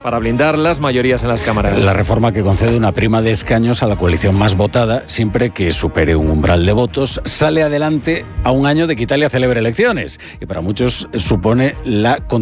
para blindar las mayorías en las cámaras. La reforma que concede una prima de escaños a la coalición más votada, siempre que supere un umbral de votos, sale adelante a un año de que Italia celebre elecciones. Y para muchos supone la